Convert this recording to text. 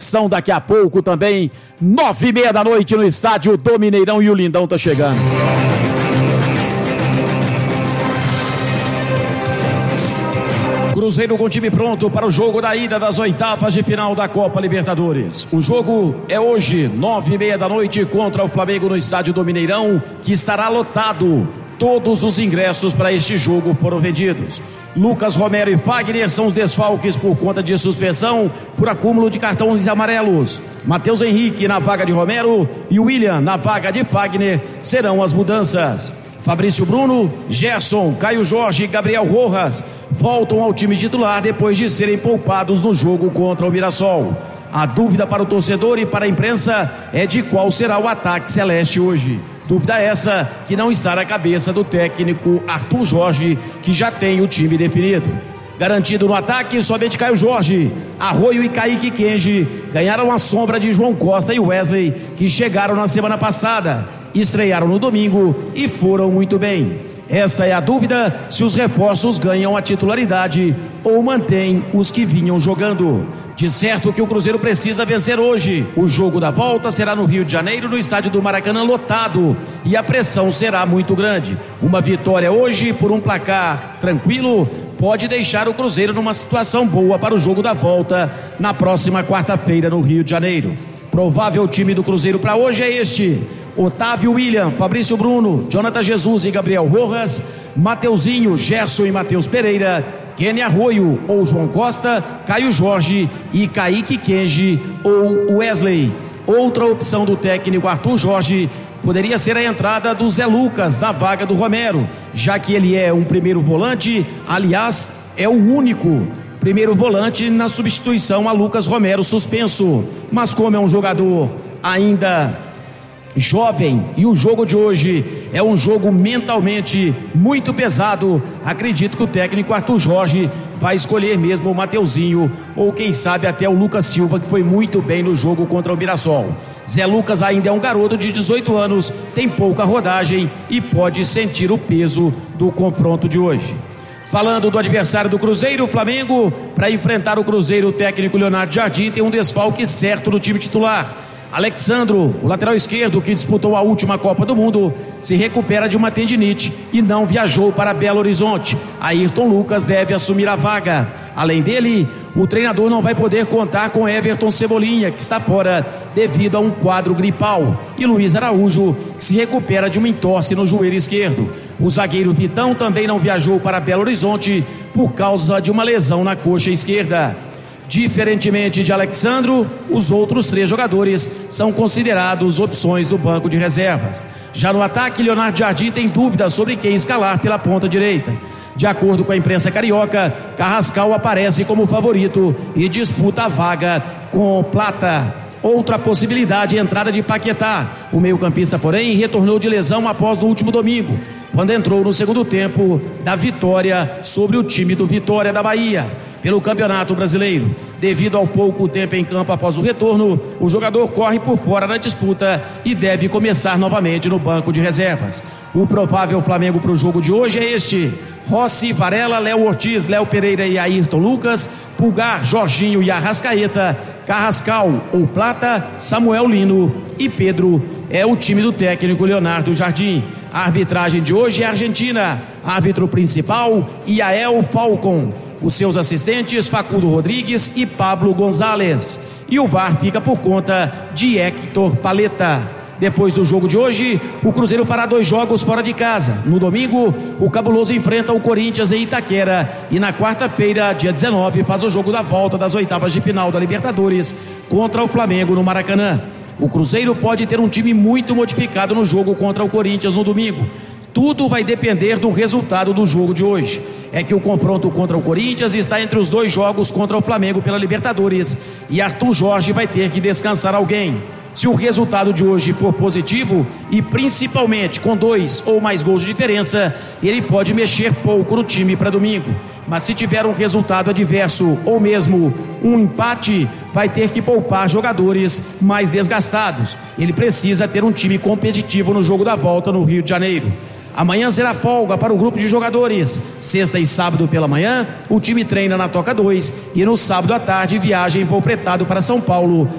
atenção, daqui a pouco também, 9h30 da noite no estádio do Mineirão e o Lindão tá chegando. Cruzeiro com o time pronto para o jogo da ida das oitavas de final da Copa Libertadores. O jogo é hoje, 9h30 da noite, contra o Flamengo no estádio do Mineirão, que estará lotado. Todos os ingressos para este jogo foram vendidos. Lucas Romero e Fagner são os desfalques por conta de suspensão por acúmulo de cartões amarelos. Matheus Henrique na vaga de Romero e William na vaga de Fagner serão as mudanças. Fabrício Bruno, Gerson, Caio Jorge e Gabriel Rojas voltam ao time titular depois de serem poupados no jogo contra o Mirassol. A dúvida para o torcedor e para a imprensa é de qual será o ataque celeste hoje. Dúvida essa que não está na cabeça do técnico Arthur Jorge, que já tem o time definido. Garantido no ataque, somente Caio Jorge. Arroio e Kaique Kenji ganharam a sombra de João Costa e Wesley, que chegaram na semana passada, estrearam no domingo e foram muito bem. Esta é a dúvida se os reforços ganham a titularidade ou mantêm os que vinham jogando. De certo que o Cruzeiro precisa vencer hoje. O jogo da volta será no Rio de Janeiro, no estádio do Maracanã lotado, e a pressão será muito grande. Uma vitória hoje por um placar tranquilo pode deixar o Cruzeiro numa situação boa para o jogo da volta na próxima quarta-feira no Rio de Janeiro. Provável time do Cruzeiro para hoje é este: Otávio William, Fabrício Bruno, Jonathan Jesus e Gabriel Rojas, Mateuzinho, Gerson e Matheus Pereira, Kenny Arroio ou João Costa, Caio Jorge e Kaique Kenji ou Wesley. Outra opção do técnico Arthur Jorge poderia ser a entrada do Zé Lucas na vaga do Romero, já que ele é um primeiro volante, aliás, é o único primeiro volante na substituição a Lucas Romero suspenso. Mas como é um jogador ainda jovem e o jogo de hoje é um jogo mentalmente muito pesado, acredito que o técnico Arthur Jorge vai escolher mesmo o Mateuzinho ou quem sabe até o Lucas Silva, que foi muito bem no jogo contra o Mirassol. Zé Lucas ainda é um garoto de 18 anos, tem pouca rodagem e pode sentir o peso do confronto de hoje. Falando do adversário do Cruzeiro, o Flamengo, para enfrentar o Cruzeiro, o técnico Leonardo Jardim tem um desfalque certo no time titular. Alexandro, o lateral esquerdo que disputou a última Copa do Mundo, se recupera de uma tendinite e não viajou para Belo Horizonte. Ayrton Lucas deve assumir a vaga. Além dele, o treinador não vai poder contar com Everton Cebolinha, que está fora devido a um quadro gripal, e Luiz Araújo, que se recupera de uma entorse no joelho esquerdo. O zagueiro Vitão também não viajou para Belo Horizonte por causa de uma lesão na coxa esquerda. Diferentemente de Alexandro, os outros 3 jogadores são considerados opções do banco de reservas. Já no ataque, Leonardo Jardim tem dúvidas sobre quem escalar pela ponta direita. De acordo com a imprensa carioca, Carrascal aparece como favorito e disputa a vaga com Plata. Outra possibilidade é a entrada de Paquetá. O meio-campista, porém, retornou de lesão após no último domingo, quando entrou no segundo tempo da vitória sobre o time do Vitória da Bahia pelo Campeonato Brasileiro. Devido ao pouco tempo em campo após o retorno, o jogador corre por fora na disputa e deve começar novamente no banco de reservas. O provável Flamengo para o jogo de hoje é este: Rossi, Varela, Léo Ortiz, Léo Pereira e Ayrton Lucas, Pulgar, Jorginho e Arrascaeta, Carrascal ou Plata, Samuel Lino e Pedro. É o time do técnico Leonardo Jardim. A arbitragem de hoje é argentina. Árbitro principal, Yael Falcon. Os seus assistentes, Facundo Rodrigues e Pablo Gonzalez. E o VAR fica por conta de Héctor Paleta. Depois do jogo de hoje, o Cruzeiro fará 2 jogos fora de casa. No domingo, o Cabuloso enfrenta o Corinthians em Itaquera. E na quarta-feira, dia 19, faz o jogo da volta das oitavas de final da Libertadores contra o Flamengo no Maracanã. O Cruzeiro pode ter um time muito modificado no jogo contra o Corinthians no domingo. Tudo vai depender do resultado do jogo de hoje. É que o confronto contra o Corinthians está entre os 2 jogos contra o Flamengo pela Libertadores e Arthur Jorge vai ter que descansar alguém. Se o resultado de hoje for positivo e principalmente com 2 ou mais gols de diferença, ele pode mexer pouco no time para domingo. Mas se tiver um resultado adverso ou mesmo um empate, vai ter que poupar jogadores mais desgastados. Ele precisa ter um time competitivo no jogo da volta no Rio de Janeiro. Amanhã será folga para o grupo de jogadores. Sexta e sábado pela manhã, o time treina na Toca 2 e no sábado à tarde viaja em voo fretado para São Paulo